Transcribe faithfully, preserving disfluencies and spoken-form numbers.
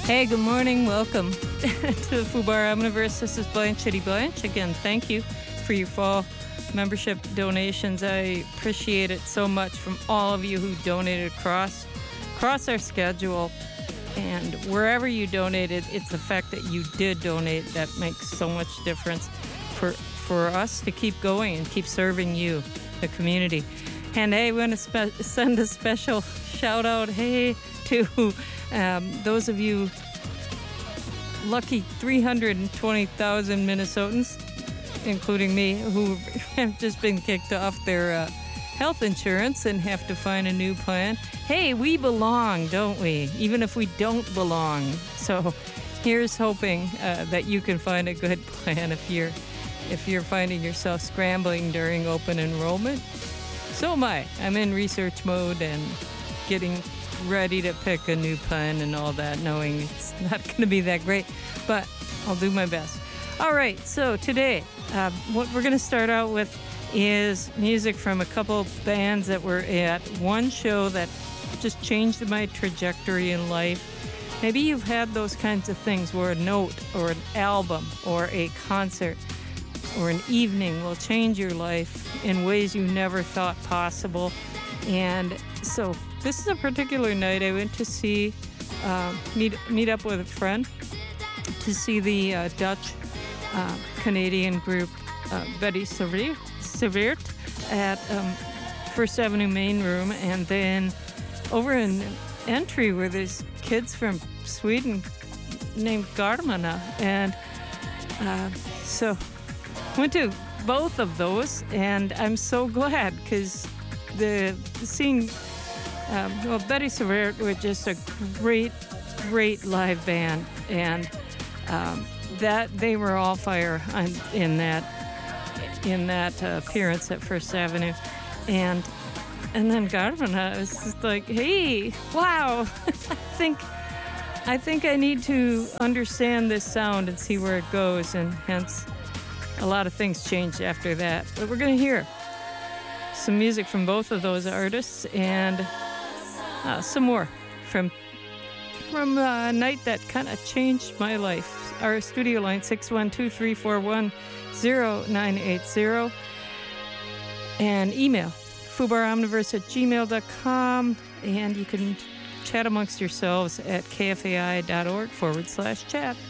Hey, good morning. Welcome to the FUBAR Omniverse. This is Blanche Chitty Blanche. Again, thank you for your fall membership donations. I appreciate it so much from all of you who donated across, across our schedule. And wherever you donated, it's the fact that you did donate that makes so much difference for, for us to keep going and keep serving you, the community. And hey, we want to spe- send a special shout out, hey, to um, those of you lucky three hundred twenty thousand Minnesotans, including me, who have just been kicked off their uh, health insurance and have to find a new plan. Hey, we belong, don't we? Even if we don't belong. So here's hoping uh, that you can find a good plan if you're if you're finding yourself scrambling during open enrollment. So am I. I'm in research mode and getting ready to pick a new plan and all that, knowing it's not going to be that great, but I'll do my best. All right, so today, uh, what we're going to start out with is music from a couple bands that were at one show that just changed my trajectory in life. Maybe you've had those kinds of things where a note or an album or a concert or an evening will change your life in ways you never thought possible. And so this is a particular night I went to see, uh, meet meet up with a friend to see the uh, Dutch uh, Canadian group uh, Betty Serveert at um, First Avenue Main Room, and then over in Entry were these kids from Sweden named Garmana, and uh, so went to both of those, and I'm so glad because the seeing. Um, well, Betty Serveert were just a great, great live band, and um, that they were all fire on, in that in that uh, appearance at First Avenue, and and then Garvana was just like, hey, wow, I think I think I need to understand this sound and see where it goes, and hence a lot of things changed after that. But we're gonna hear some music from both of those artists, and Uh, some more from from a night that kind of changed my life. Our studio line, six one two, three four one, zero nine eight zero. And email, fubaromniverse at gmail dot com. And you can chat amongst yourselves at kfai.org forward slash chat.